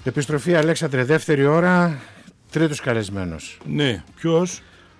Επιστροφή Αλέξανδρε, δεύτερη ώρα, τρίτος καλεσμένος. Ναι, ποιος?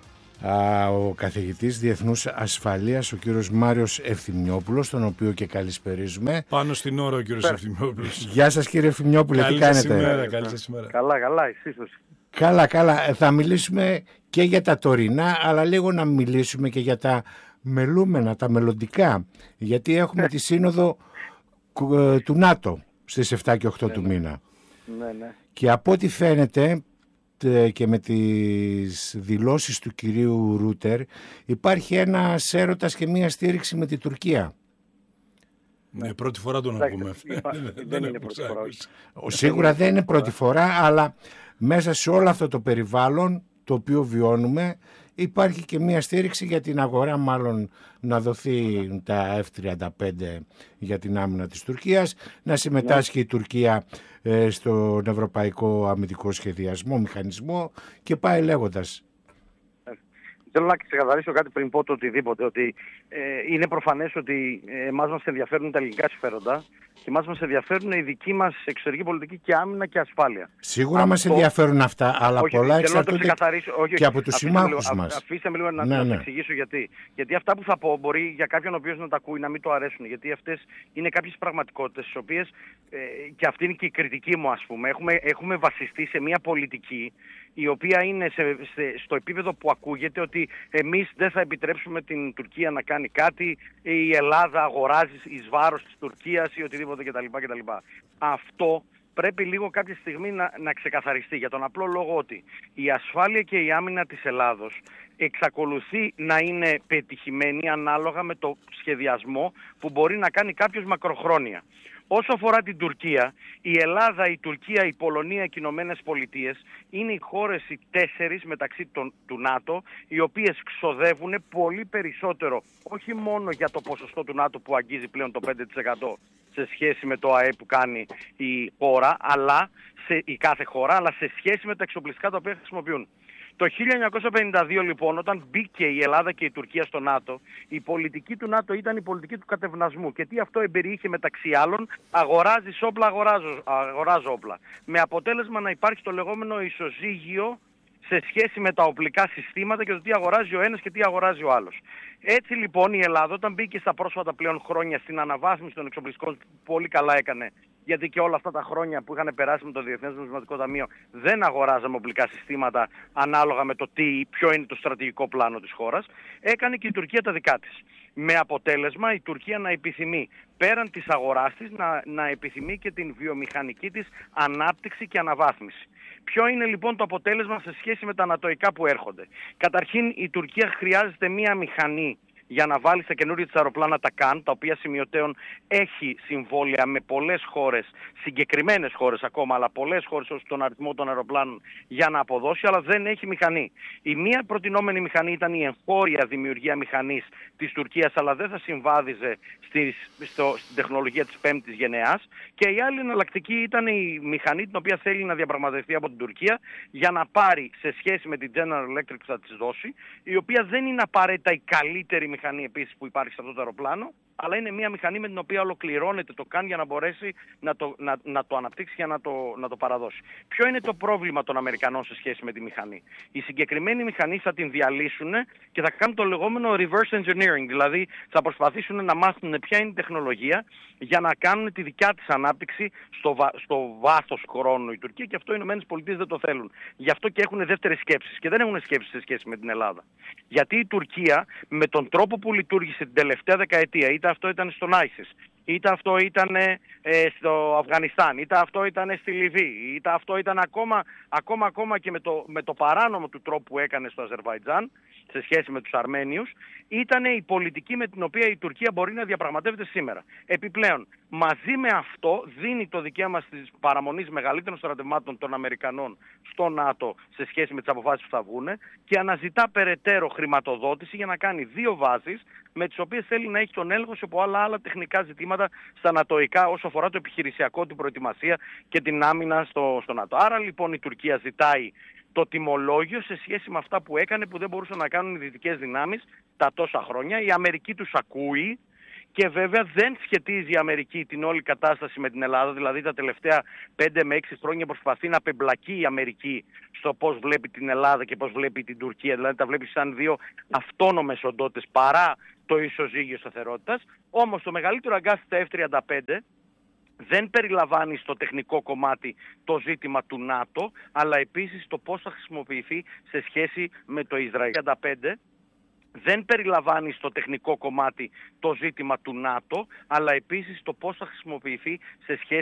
Ο καθηγητής Διεθνούς Ασφαλείας, ο κύριος Μάριος Ευθυμιόπουλος, τον οποίο και καλησπερίζουμε. Πάνω στην ώρα ο κύριος Ευθυμιόπουλος. Γεια σας κύριε Ευθυμιόπουλε, τι κάνετε? Καλή σας ημέρα. Καλά, εσείς. Καλά. Θα μιλήσουμε και για τα τωρινά, αλλά λίγο να μιλήσουμε και για τα μελούμενα, τα μελλοντικά. Γιατί έχουμε τη σύνοδο του ΝΑΤΟ στις 7 και 8 του μήνα. Ναι. Και από ό,τι φαίνεται και με τις δηλώσεις του κυρίου Ρούτερ υπάρχει ένας έρωτας και μία στήριξη με την Τουρκία. Ναι, πρώτη φορά τον ακούμε. Δεν είναι πρώτη φορά. Σίγουρα δεν είναι πρώτη φορά, αλλά μέσα σε όλο αυτό το περιβάλλον το οποίο βιώνουμε υπάρχει και μία στήριξη για την αγορά, μάλλον να δοθεί τα F-35 για την άμυνα της Τουρκίας, να συμμετάσχει η Τουρκία στον Ευρωπαϊκό Αμυντικό Σχεδιασμό, Μηχανισμό και πάει λέγοντας. Θέλω να ξεκαθαρίσω κάτι πριν πω το οτιδήποτε, ότι είναι προφανές ότι εμάς μας ενδιαφέρουν τα ελληνικά συμφέροντα και εμάς μας ενδιαφέρουν η δική μας εξωτερική πολιτική και άμυνα και ασφάλεια. Σίγουρα μας ενδιαφέρουν αυτά, αλλά πολλά εξαρτούνται και από τους συμμάχους μας. Αφήστε με λίγο να εξηγήσω γιατί. Γιατί αυτά που θα πω μπορεί για κάποιον ο οποίος να τα ακούει να μην το αρέσουν, γιατί αυτές είναι κάποιες πραγματικότητες τις οποίες, και αυτή είναι και η κριτική μου ας πούμε, έχουμε βασιστεί σε μια πολιτική η οποία είναι στο επίπεδο που ακούγεται ότι εμείς δεν θα επιτρέψουμε την Τουρκία να κάνει κάτι, η Ελλάδα αγοράζει εις βάρος της Τουρκίας ή οτιδήποτε κτλ. Αυτό πρέπει λίγο κάποια στιγμή να ξεκαθαριστεί, για τον απλό λόγο ότι η ασφάλεια και η άμυνα της Ελλάδος εξακολουθεί να είναι πετυχημένη ανάλογα με το σχεδιασμό που μπορεί να κάνει κάποιος μακροχρόνια. Όσο αφορά την Τουρκία, η Ελλάδα, η Τουρκία, η Πολωνία και οι Ηνωμένες Πολιτείες είναι οι χώρες οι 4 μεταξύ του ΝΑΤΟ, οι οποίες ξοδεύουν πολύ περισσότερο, όχι μόνο για το ποσοστό του ΝΑΤΟ που αγγίζει πλέον το 5% σε σχέση με το ΑΕΠ που κάνει η χώρα, η κάθε χώρα, αλλά σε σχέση με τα εξοπλιστικά τα οποία χρησιμοποιούν. Το 1952 λοιπόν, όταν μπήκε η Ελλάδα και η Τουρκία στο ΝΑΤΟ, η πολιτική του ΝΑΤΟ ήταν η πολιτική του κατευνασμού. Και τι αυτό εμπεριείχε μεταξύ άλλων? Αγοράζεις όπλα, αγοράζω όπλα. Με αποτέλεσμα να υπάρχει το λεγόμενο ισοζύγιο σε σχέση με τα οπλικά συστήματα και το τι αγοράζει ο ένας και τι αγοράζει ο άλλος. Έτσι λοιπόν η Ελλάδα, όταν μπήκε στα πρόσφατα πλέον χρόνια στην αναβάθμιση των εξοπλιστικών, πολύ καλά έκανε, γιατί και όλα αυτά τα χρόνια που είχαν περάσει με το Διεθνές Νομισματικό Ταμείο δεν αγοράζαμε οπλικά συστήματα ανάλογα με το ποιο είναι το στρατηγικό πλάνο της χώρας, έκανε και η Τουρκία τα δικά της. Με αποτέλεσμα η Τουρκία να επιθυμεί πέραν της αγοράς της να επιθυμεί και την βιομηχανική της ανάπτυξη και αναβάθμιση. Ποιο είναι λοιπόν το αποτέλεσμα σε σχέση με τα ανατοϊκά που έρχονται? Καταρχήν η Τουρκία χρειάζεται μία μηχανή για να βάλει στα καινούργια της αεροπλάνα τα ΚΑΝ, τα οποία σημειωτέων έχει συμβόλαια με πολλές χώρες, συγκεκριμένες χώρες ακόμα, αλλά πολλές χώρες ως τον αριθμό των αεροπλάνων για να αποδώσει, αλλά δεν έχει μηχανή. Η μία προτινόμενη μηχανή ήταν η εγχώρια δημιουργία μηχανής της Τουρκίας, αλλά δεν θα συμβάδιζε στην τεχνολογία της 5ης γενεάς, και η άλλη εναλλακτική ήταν η μηχανή την οποία θέλει να διαπραγματευτεί από την Τουρκία για να πάρει σε σχέση με την General Electric που θα της δώσει, η οποία δεν είναι απαραίτητα η καλύτερη μηχανή επίσης που υπάρχει σε αυτό το αεροπλάνο, αλλά είναι μια μηχανή με την οποία ολοκληρώνεται το ΚΑΝ για να μπορέσει να το αναπτύξει και να το παραδώσει. Ποιο είναι το πρόβλημα των Αμερικανών σε σχέση με τη μηχανή? Η συγκεκριμένη μηχανή θα την διαλύσουν και θα κάνουν το λεγόμενο reverse engineering, δηλαδή θα προσπαθήσουν να μάθουν ποια είναι η τεχνολογία για να κάνουν τη δικιά της ανάπτυξη στο βάθος χρόνου η Τουρκία, και αυτό οι Ηνωμένες Πολιτείες δεν το θέλουν. Γι' αυτό και έχουν δεύτερες σκέψεις και δεν έχουν σκέψεις σε σχέση με την Ελλάδα. Γιατί η Τουρκία με τον τρόπο που λειτουργήσε την τελευταία δεκαετία, είτε αυτό ήταν στον ISIS, είτε αυτό ήταν στο Αφγανιστάν, είτε αυτό ήταν στη Λιβύη, είτε αυτό ήταν ακόμα και με το παράνομο του τρόπο που έκανε στο Αζερβαϊτζάν σε σχέση με τους Αρμένιους, ήταν η πολιτική με την οποία η Τουρκία μπορεί να διαπραγματεύεται σήμερα. Επιπλέον, μαζί με αυτό δίνει το δικαίωμα της παραμονής μεγαλύτερων στρατευμάτων των Αμερικανών στο ΝΑΤΟ σε σχέση με τις αποφάσεις που θα βγουν, και αναζητά περαιτέρω χρηματοδότηση για να κάνει 2 βάσεις με τις οποίες θέλει να έχει τον έλεγχο σε πολλά άλλα τεχνικά ζητήματα στα νατοϊκά όσο αφορά το επιχειρησιακό, την προετοιμασία και την άμυνα στο ΝΑΤΟ. Άρα λοιπόν η Τουρκία ζητάει το τιμολόγιο σε σχέση με αυτά που έκανε, που δεν μπορούσαν να κάνουν οι δυτικές δυνάμεις τα τόσα χρόνια. Η Αμερική τους ακούει Και βέβαια δεν σχετίζει η Αμερική την όλη κατάσταση με την Ελλάδα. Δηλαδή τα τελευταία 5 με 6 χρόνια προσπαθεί να απεμπλακεί η Αμερική στο πώς βλέπει την Ελλάδα και πώς βλέπει την Τουρκία. Δηλαδή τα βλέπει σαν δύο αυτόνομες οντότητες παρά το ισοζύγιο σταθερότητας. Όμως το μεγαλύτερο αγκάθι στα F-35 δεν περιλαμβάνει στο τεχνικό κομμάτι το ζήτημα του ΝΑΤΟ, αλλά επίσης το πώς θα χρησιμοποιηθεί σε σχέση με το Ισραήλ. Δεν περιλαμβάνει στο τεχνικό κομμάτι το ζήτημα του ΝΑΤΟ, αλλά επίσης το πώς θα χρησιμοποιηθεί σε σχέση